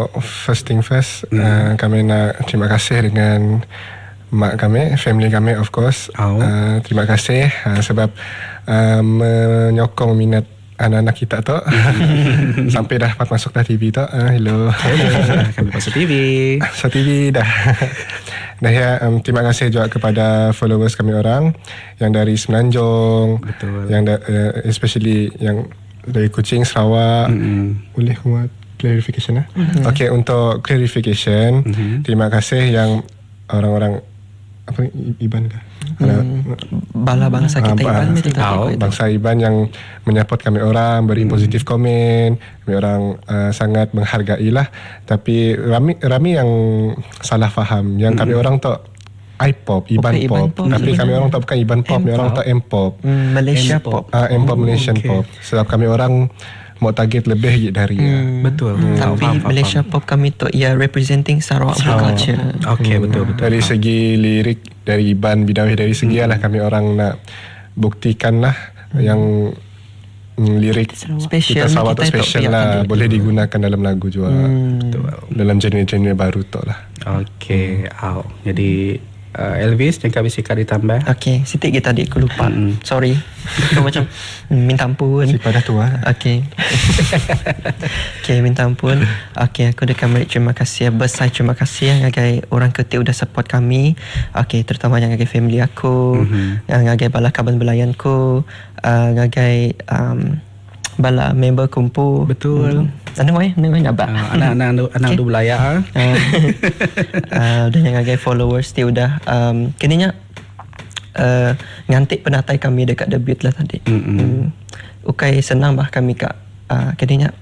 first thing first, kami nak terima kasih dengan mak kami, family kami of course. Terima kasih sebab menyokong minat anak-anak kita tu sampai dah masuk dah TV tu. Hello. Kami masuk TV. So TV dah. Dah ya, terima kasih juga kepada followers kami orang yang dari Semenanjung. Betul. Yang especially yang dari Kuching, Sarawak. Boleh buat clarification Okay, untuk clarification, terima kasih yang orang-orang apa Iban kah? Bala bangsa kita Iban bangsa Iban yang menyupport kami orang, beri positif komen, kami orang sangat menghargai lah. Tapi ramai yang salah faham yang kami orang tu iPop, Iban Pop. Tapi kami orang tak bukan Iban Pop, kami orang tak M-Pop, Malaysia Pop. M-Pop Malaysian Pop. Sebab kami orang mau target lebih dari betul. Tapi Malaysia Pop kami tu ia representing Sarawak culture. Okay, betul. Dari segi lirik dari Iban Bidawih, dari segi lah kami orang nak buktikan lah yang lirik Special kita Sarawak tu special lah, boleh digunakan dalam lagu juga. Dalam genre-genre baru tu lah. Okay, jadi Elvis, jangan habis sikat ditambah. Okay, sitik kita tadi aku lupa. Sorry. Aku macam minta ampun. Si pada tua. Okay. Okay, minta ampun. Okay, aku dekat Merit terima kasih besar, terima kasih ngagai orang ketik udah support kami. Okay, terutama yang ngagai family aku, yang ngagai bala kaban belayanku, ngagai bala member kumpul. Betul. Anu mai ngabak. Anak du belayar. Dan yang ngagai followers dia udah kininya ngantik penatai kami dekat debut lah tadi. Ukai senang bah kami kak kininya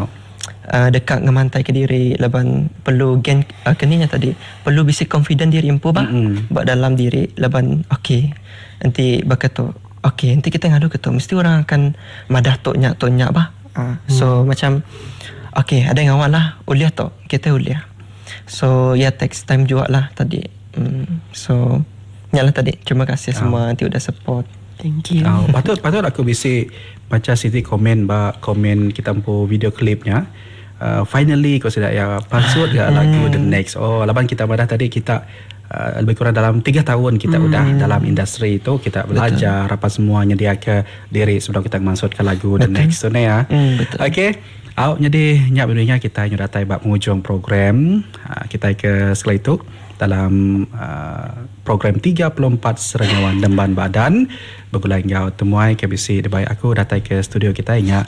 dekat ngemantai ke diri leban perlu gain kininya tadi perlu bisi confident diri empu bah buat dalam diri leban okay nanti bakato okay nanti kita ngadu ketu mesti orang akan madah tok nyak bah. So macam okay ada yang awal lah uliah tok kita uliah. So ya takes time juga lah tadi. So nyalah tadi terima kasih semua nanti udah support. Thank you. Patut aku bisi baca Siti komen kita po video klipnya. Finally kau sedap ya pasut ya lagu The Next. Laban kita pada tadi kita lebih kurang dalam 3 tahun kita udah dalam industri itu, kita belajar apa semuanya dia ke diri sebelum kita masuk ke lagu The Next tu ya. Okay. Jadi nyak bedanya kita nyudatai bab penghujung program kita ke sekali itu dalam program 34 Serenyawan Demban Badan bergulai ngau temuai KBC debai aku datai ke studio kita nyak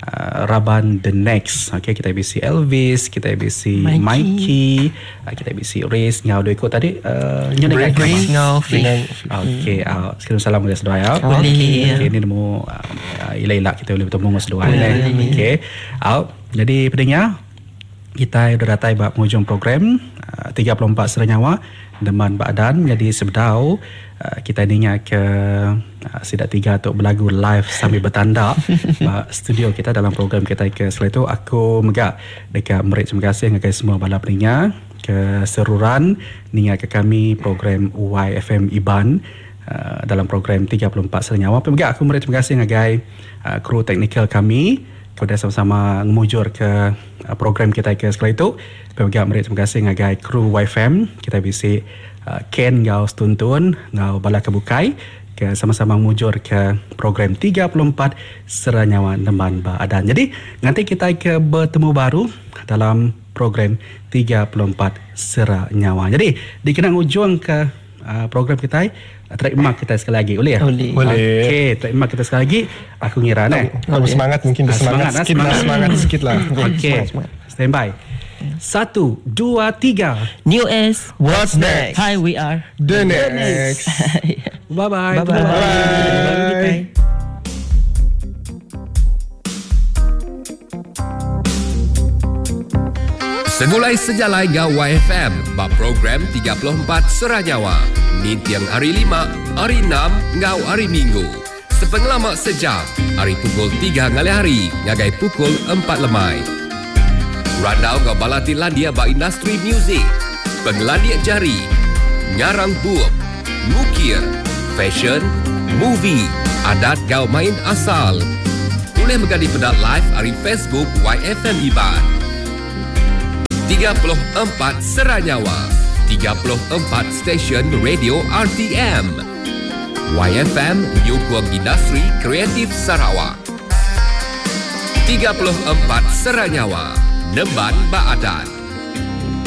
Raban The Next. Okay, kita bisi Elvis, kita bisi Mikey, kita bisi Riz ngau do ikut tadi nyanyi Riz ngau okay, sekian salam kepada sedua ya. Okay, ini nemu ila kita boleh bertemu dengan sedua. Okay, jadi pendengar kita dah datai bab penghujung program 34 Serenyawa Demban Badan. Jadi sebedau kita ingat ke Sidak 3 untuk berlagu live sambil bertanda studio kita dalam program kita ke selain itu aku megak dekat Merit terima kasih dengan semua bala pendengar ke seruran ningat ke kami program YFM Iban dalam program 34 Serenyawa. Megak aku Merit terima kasih dengan kru teknikal kami kita sama-sama memujur ke program kita ke sekali itu. Megak Merit terima kasih dengan kru YFM kita bisi Ken ngau stuntun ngau bala kebukai ke sama-sama mujur ke program 34 Serenyawa Demban Badan. Jadi nanti kita ke bertemu baru dalam program 34 Serenyawa. Jadi dikenang ujung ke program kita track mark kita sekali lagi boleh ya? Boleh. Okey, track mark kita sekali lagi aku ngira kalau semangat mungkin semangat sikit lah. Okey. Stand by. 1, 2, 3. New S. What's next? Hi, we are The Next. Bye-bye. Bye. Semulai sejalai ngau YFM bab program 34 Serenyawa. Ni tiang hari 5, hari 6 ngau hari Minggu. Sepengelamak sejam, hari pukul 3 ngali hari, ngagai pukul 4 lemai. Randau ngau balati landia ba industri muzik, pengelandiak jari, ngarang buap, mukir, fashion, movie, adat ngau main asal. Boleh menjadi pedat live hari Facebook YFM Iban. 34 34 Seranyawa, 34 stesen radio RTM. YFM menyokong industri kreatif Sarawak. 34 Seranyawa, Nemban Baadan.